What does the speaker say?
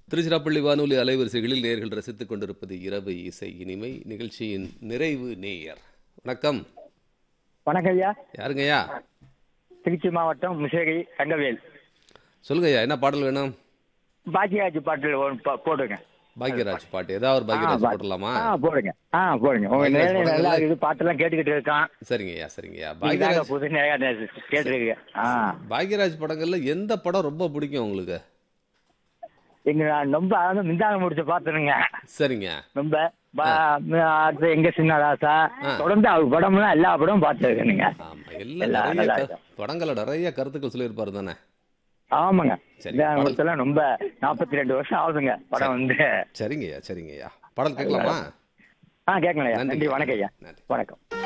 திருச்சிராப்பள்ளி வானொலி அலைவரிசைகளில் நேர்கள் ரசித்துக் கொண்டிருப்பது இரவு இசை இனிமை நிகழ்ச்சியின் நிறைவு நேயர். வணக்கம். வணக்கம் ஐயா. யாருங்கய்யா? திருச்சி மாவட்டம் முசிறி தங்கவேல். சொல்லுங்கய்யா, என்ன பாடல் வேணும்? பாக்கியராஜ் பாட்டு போடுங்க. பாக்யராஜ் பாட்டு, ஏதாவது ஒரு பாக்யராஜ் போடலாமா? போடுங்க. போடுங்க. உங்க பாக்யராஜ் நேரில் நல்லா படங்கள்ல இது பாட்டெல்லாம் கேட்டுக்கிட்டு இருக்கான். சரிங்கய்யா, சரிங்கய்யா. நீங்க பாக்யராஜ் புது நிறைய கேட்டுருக்கீங்க. பாக்யராஜ் படங்கள்ல எந்த படம் ரொம்ப பிடிக்கும் உங்களுக்கு? எங்க நான் ரொம்ப மின்தாங்க முடிச்சு பாத்துருங்க. சரிங்க. ரொம்ப அடுத்து எங்க சின்ன ராசா தொடர்ந்து அவர் படம்லாம் எல்லா படமும் பார்த்துருக்கேனுங்க. ஆமா, எல்லாம் நல்லா நிறைய இருக்கும். படங்களை நிறைய கருத்துக்கள் சொல்லியிருப்பாரு தானே? ஆமாங்க. சரி, இந்த பாடல். முடிச்செல்லாம் ரொம்ப 42 வருஷம் ஆகுதுங்க படம் வந்து. சரிங்கய்யா, சரிங்கய்யா. பாடல் கேட்கலாமா? கேட்கலையா? நன்றி. நன்றி. வணக்கம் ஐயா. நன்றி. வணக்கம்.